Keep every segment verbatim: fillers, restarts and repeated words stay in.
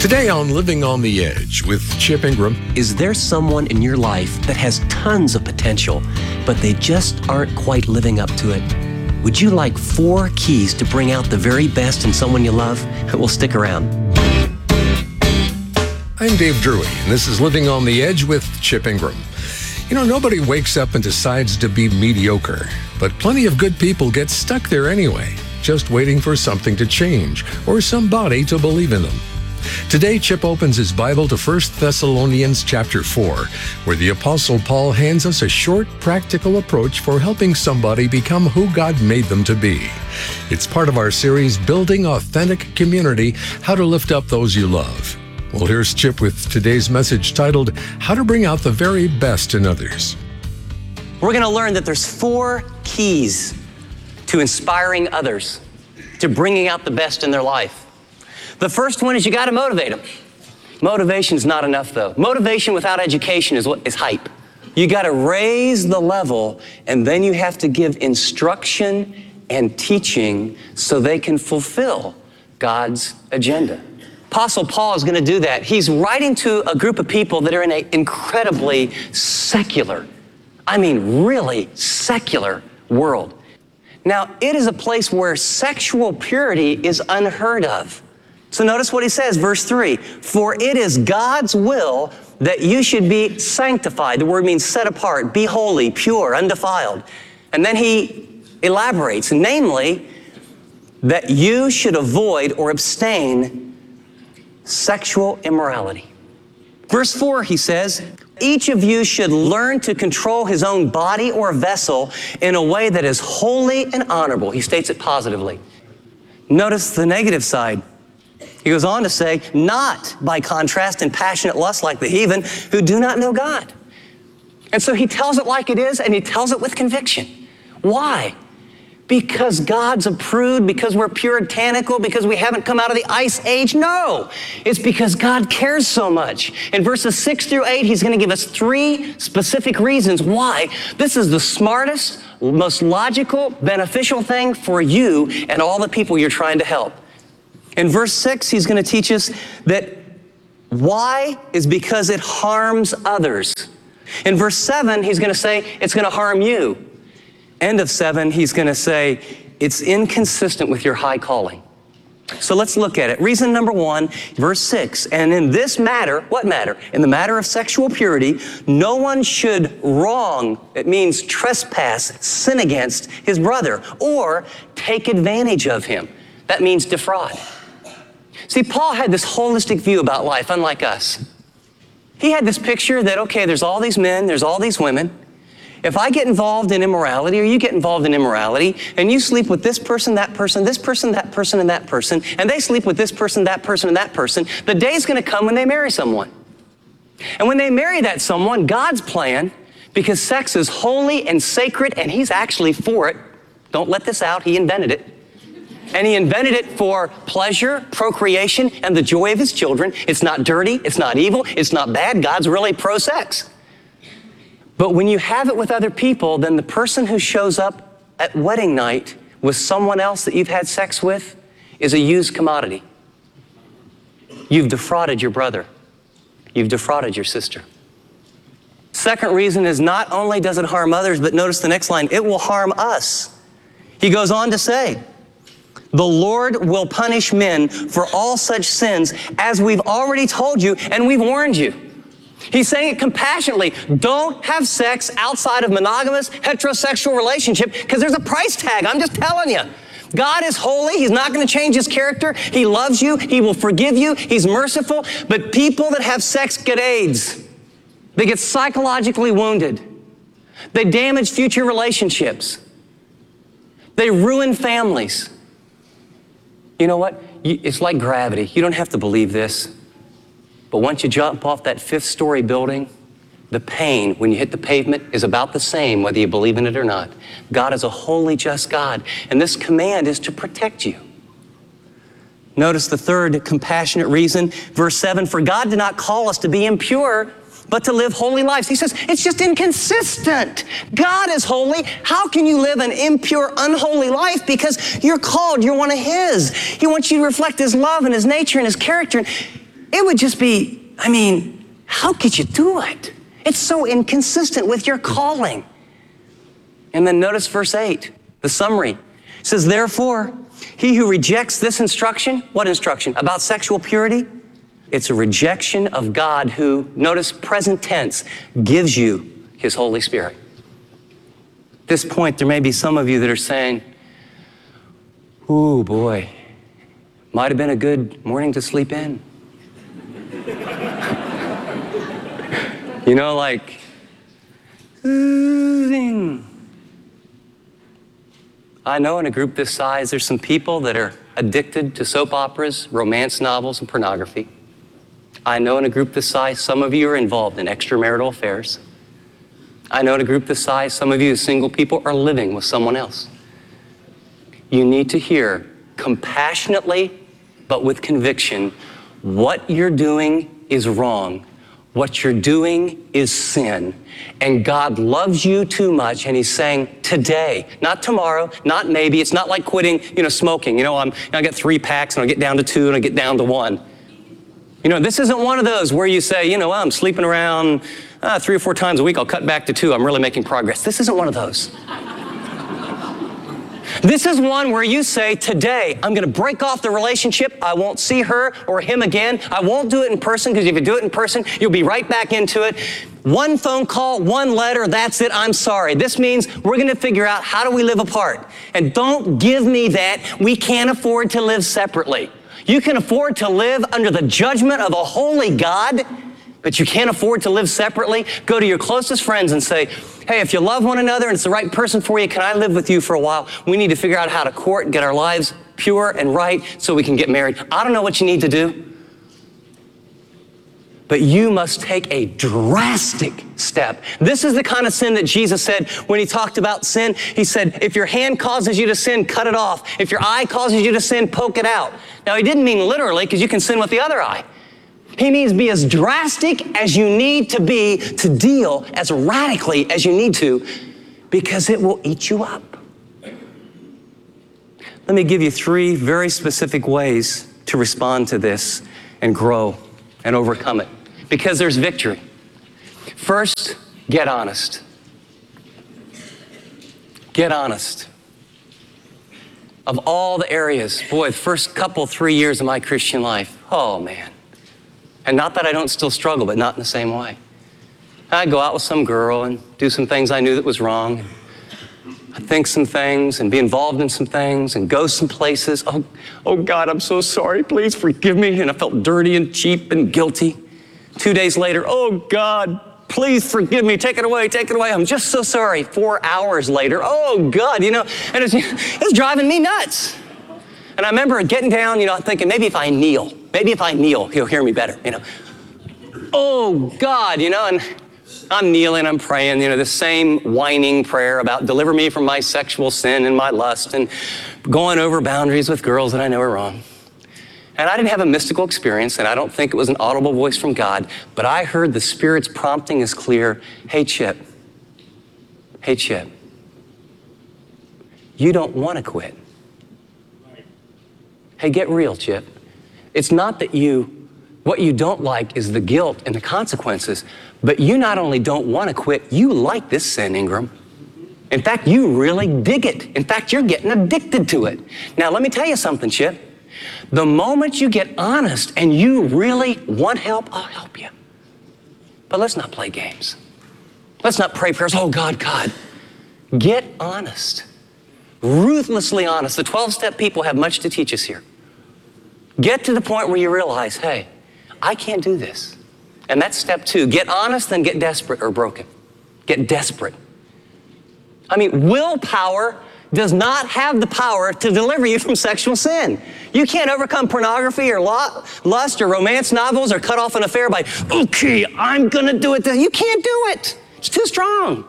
Today on Living on the Edge with Chip Ingram. Is there someone in your life that has tons of potential, but they just aren't quite living up to it? Would you like four keys to bring out the very best in someone you love? Well, stick around. I'm Dave Drury, and this is Living on the Edge with Chip Ingram. You know, nobody wakes up and decides to be mediocre, but plenty of good people get stuck there anyway, just waiting for something to change or somebody to believe in them. Today, Chip opens his Bible to First Thessalonians chapter four, where the Apostle Paul hands us a short, practical approach for helping somebody become who God made them to be. It's part of our series, Building Authentic Community, How to Lift Up Those You Love. Well, here's Chip with today's message titled, How to Bring Out the Very Best in Others. We're going to learn that there's four keys to inspiring others, to bringing out the best in their life. The first one is you got to motivate them. Motivation's not enough, though. Motivation without education is what is hype. You got to raise the level, and then you have to give instruction and teaching so they can fulfill God's agenda. Apostle Paul is going to do that. He's writing to a group of people that are in an incredibly secular, I mean really secular world. Now, it is a place where sexual purity is unheard of. So notice what he says, verse three, for it is God's will that you should be sanctified. The word means set apart, be holy, pure, undefiled. And then he elaborates, namely, that you should avoid or abstain sexual immorality. Verse four, he says, each of you should learn to control his own body or vessel in a way that is holy and honorable. He states it positively. Notice the negative side. He goes on to say, not by contrast in passionate lust like the heathen who do not know God. And so he tells it like it is, and he tells it with conviction. Why? Because God's approved, because we're puritanical, because we haven't come out of the ice age? No, it's because God cares so much. In verses six through eight, he's going to give us three specific reasons why this is the smartest, most logical, beneficial thing for you and all the people you're trying to help. In verse six, he's going to teach us that why is because it harms others. In verse seven, he's going to say it's going to harm you. End of seven, he's going to say it's inconsistent with your high calling. So let's look at it. Reason number one, verse six, and in this matter, what matter? In the matter of sexual purity, no one should wrong, it means trespass, sin against his brother, or take advantage of him. That means defraud. See, Paul had this holistic view about life, unlike us. He had this picture that, okay, there's all these men, there's all these women. If I get involved in immorality, or you get involved in immorality, and you sleep with this person, that person, this person, that person, and that person, and they sleep with this person, that person, and that person, the day's going to come when they marry someone. And when they marry that someone, God's plan, because sex is holy and sacred, and he's actually for it. Don't let this out. He invented it. And he invented it for pleasure, procreation, and the joy of his children. It's not dirty, it's not evil, it's not bad. God's really pro-sex. But when you have it with other people, then the person who shows up at wedding night with someone else that you've had sex with is a used commodity. You've defrauded your brother. You've defrauded your sister. Second reason is not only does it harm others, but notice the next line, it will harm us. He goes on to say, the Lord will punish men for all such sins as we've already told you and we've warned you. He's saying it compassionately. Don't have sex outside of monogamous heterosexual relationship because there's a price tag. I'm just telling you. God is holy. He's not going to change his character. He loves you. He will forgive you. He's merciful. But people that have sex get AIDS. They get psychologically wounded. They damage future relationships. They ruin families. You know what? It's like gravity. You don't have to believe this. But once you jump off that fifth story building, the pain when you hit the pavement is about the same whether you believe in it or not. God is a holy, just God, and this command is to protect you. Notice the third compassionate reason, verse seven, for God did not call us to be impure, but to live holy lives. He says, it's just inconsistent. God is holy. How can you live an impure, unholy life? Because you're called, you're one of his. He wants you to reflect his love and his nature and his character. It would just be, I mean, how could you do it? It's so inconsistent with your calling. And then notice verse eight, the summary. It says, therefore, he who rejects this instruction, what instruction? About sexual purity? It's a rejection of God who, notice present tense, gives you his Holy Spirit. At this point, there may be some of you that are saying, ooh, boy, might have been a good morning to sleep in. You know, like, soothing. I know in a group this size, there's some people that are addicted to soap operas, romance novels, and pornography. I know in a group this size, some of you are involved in extramarital affairs. I know in a group this size, some of you as single people are living with someone else. You need to hear compassionately, but with conviction, what you're doing is wrong. What you're doing is sin. And God loves you too much, and he's saying today, not tomorrow, not maybe. It's not like quitting, you know, smoking. You know, I'm, I get three packs, and I get down to two, and I get down to one. You know, this isn't one of those where you say, you know, well, I'm sleeping around uh, three or four times a week. I'll cut back to two. I'm really making progress. This isn't one of those. This is one where you say, today, I'm going to break off the relationship. I won't see her or him again. I won't do it in person, because if you do it in person, you'll be right back into it. One phone call, one letter, that's it. I'm sorry. This means we're going to figure out, how do we live apart? And don't give me that we can't afford to live separately. You can afford to live under the judgment of a holy God, but you can't afford to live separately. Go to your closest friends and say, hey, if you love one another and it's the right person for you, can I live with you for a while? We need to figure out how to court, get our lives pure and right so we can get married. I don't know what you need to do, but you must take a drastic step. This is the kind of sin that Jesus said when he talked about sin. He said, if your hand causes you to sin, cut it off. If your eye causes you to sin, poke it out. Now, he didn't mean literally, because you can sin with the other eye. He means be as drastic as you need to be to deal as radically as you need to, because it will eat you up. Let me give you three very specific ways to respond to this and grow and overcome it, because there's victory. First, get honest. Get honest. Of all the areas, boy, the first couple, three years of my Christian life, oh man. And not that I don't still struggle, but not in the same way. I'd go out with some girl and do some things I knew that was wrong. I'd think some things and be involved in some things and go some places. Oh, oh God, I'm so sorry. Please forgive me. And I felt dirty and cheap and guilty. Two days later, oh God, please forgive me. Take it away, take it away. I'm just so sorry. Four hours later, oh God, you know, and it's, it's driving me nuts. And I remember getting down, you know, thinking, maybe if I kneel, maybe if I kneel, he'll hear me better, you know. Oh, God, you know, and I'm kneeling, I'm praying, you know, the same whining prayer about deliver me from my sexual sin and my lust, and going over boundaries with girls that I know are wrong. And I didn't have a mystical experience, and I don't think it was an audible voice from God, but I heard the Spirit's prompting is clear. Hey, Chip. Hey, Chip. You don't want to quit. Hey, get real, Chip. It's not that you, what you don't like is the guilt and the consequences, but you not only don't want to quit, you like this sin, Ingram. In fact, you really dig it. In fact, you're getting addicted to it. Now, let me tell you something, Chip. The moment you get honest and you really want help, I'll help you. But let's not play games. Let's not pray prayers, oh God, God. Get honest. Ruthlessly honest. The twelve-step people have much to teach us here. Get to the point where you realize, hey, I can't do this. And that's step two. Get honest, then get desperate or broken. Get desperate. I mean, willpower does not have the power to deliver you from sexual sin. You can't overcome pornography or lust or romance novels or cut off an affair by, okay, I'm gonna do it. You can't do it. It's too strong.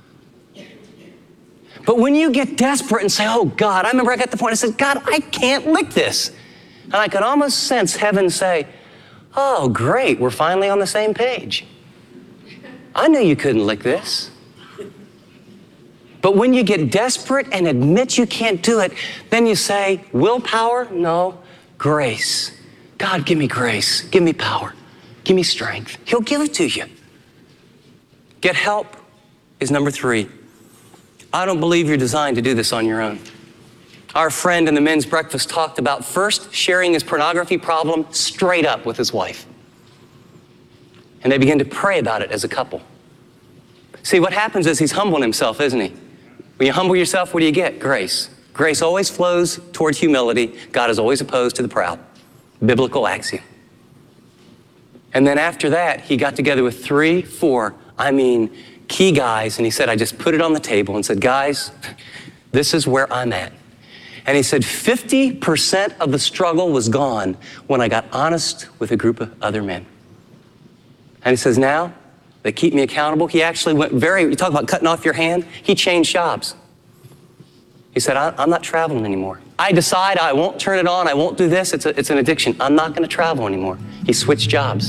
But when you get desperate and say, oh God, I remember I got to the point, I said, God, I can't lick this. And I could almost sense heaven say, oh great, we're finally on the same page. I knew you couldn't lick this. But when you get desperate and admit you can't do it, then you say, willpower? No, grace. God, give me grace, give me power, give me strength. He'll give it to you. Get help is number three. I don't believe you're designed to do this on your own. Our friend in the men's breakfast talked about first sharing his pornography problem straight up with his wife. And they began to pray about it as a couple. See, what happens is he's humbling himself, isn't he? When you humble yourself, what do you get? Grace. Grace always flows toward humility. God is always opposed to the proud. Biblical axiom. And then after that, he got together with three, four, I mean, key guys, and he said, I just put it on the table and said, guys, this is where I'm at. And he said, fifty percent of the struggle was gone when I got honest with a group of other men. And he says, now, they keep me accountable. He actually went very, you talk about cutting off your hand, he changed jobs. He said, I, I'm not traveling anymore. I decide I won't turn it on, I won't do this, it's, a, it's an addiction. I'm not gonna travel anymore. He switched jobs.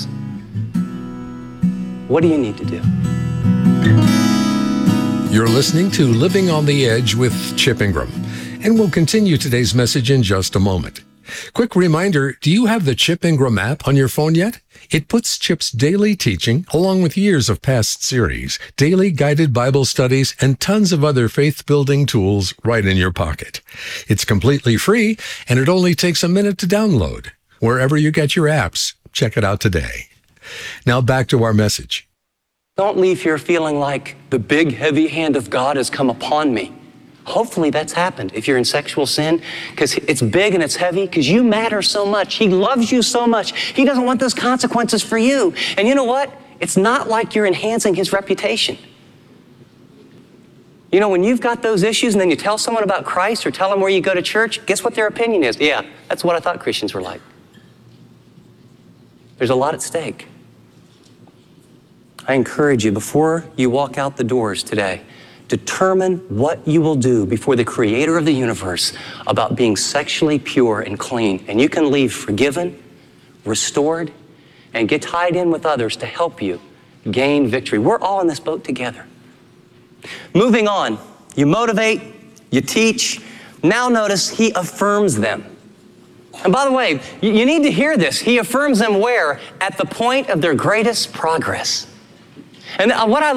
What do you need to do? You're listening to Living on the Edge with Chip Ingram, and we'll continue today's message in just a moment. Quick reminder, do you have the Chip Ingram app on your phone yet? It puts Chip's daily teaching, along with years of past series, daily guided Bible studies, and tons of other faith-building tools right in your pocket. It's completely free, and it only takes a minute to download. Wherever you get your apps, check it out today. Now back to our message. Don't leave here feeling like the big, heavy hand of God has come upon me. Hopefully that's happened if you're in sexual sin, because it's big and it's heavy, because you matter so much. He loves you so much. He doesn't want those consequences for you. And you know what? It's not like you're enhancing his reputation. You know, when you've got those issues and then you tell someone about Christ or tell them where you go to church, guess what their opinion is? Yeah, that's what I thought Christians were like. There's a lot at stake. I encourage you, before you walk out the doors today, determine what you will do before the creator of the universe about being sexually pure and clean. And you can leave forgiven, restored, and get tied in with others to help you gain victory. We're all in this boat together. Moving on, you motivate, you teach. Now notice he affirms them. And by the way, you need to hear this. He affirms them where? At the point of their greatest progress. And what I